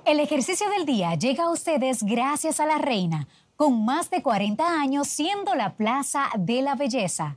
El ejercicio del día llega a ustedes gracias a la Reina, con más de 40 años siendo la Plaza de la Belleza.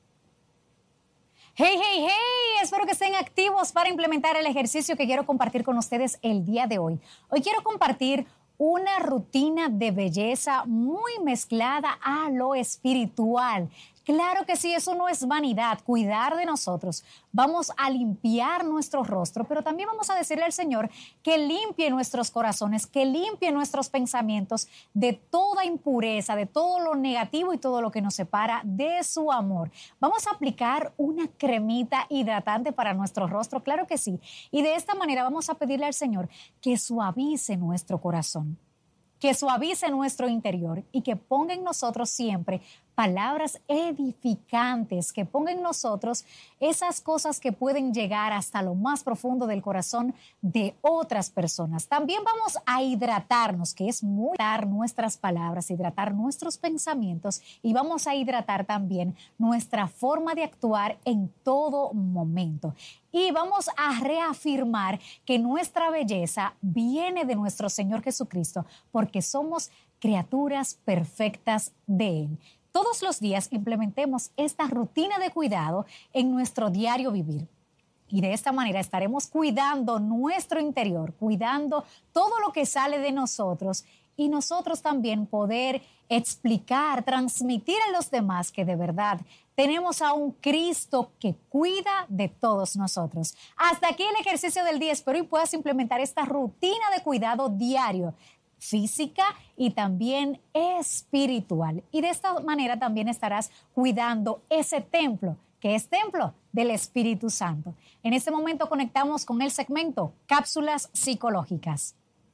¡Hey, hey, hey! Espero que estén activos para implementar el ejercicio que quiero compartir con ustedes el día de hoy. Hoy quiero compartir una rutina de belleza muy mezclada a lo espiritual. Claro que sí, eso no es vanidad, cuidar de nosotros. Vamos a limpiar nuestro rostro, pero también vamos a decirle al Señor que limpie nuestros corazones, que limpie nuestros pensamientos de toda impureza, de todo lo negativo y todo lo que nos separa de su amor. Vamos a aplicar una cremita hidratante para nuestro rostro, claro que sí. Y de esta manera vamos a pedirle al Señor que suavice nuestro corazón, que suavice nuestro interior y que ponga en nosotros siempre palabras edificantes, que ponga en nosotros esas cosas que pueden llegar hasta lo más profundo del corazón de otras personas. También vamos a hidratarnos, que es muy hidratar nuestras palabras, hidratar nuestros pensamientos y vamos a hidratar también nuestra forma de actuar en todo momento. Y vamos a reafirmar que nuestra belleza viene de nuestro Señor Jesucristo, porque somos criaturas perfectas de Él. Todos los días implementemos esta rutina de cuidado en nuestro diario vivir. Y de esta manera estaremos cuidando nuestro interior, cuidando todo lo que sale de nosotros y nosotros también poder explicar, transmitir a los demás que de verdad tenemos a un Cristo que cuida de todos nosotros. Hasta aquí el ejercicio del día. Espero y puedas implementar esta rutina de cuidado diario, física y también espiritual. Y de esta manera también estarás cuidando ese templo, que es templo del Espíritu Santo. En este momento conectamos con el segmento Cápsulas Psicológicas.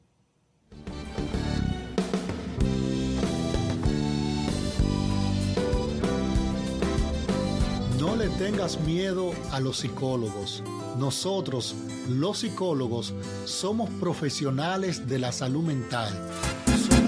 No le tengas miedo a los psicólogos. Nosotros, los psicólogos, somos profesionales de la salud mental.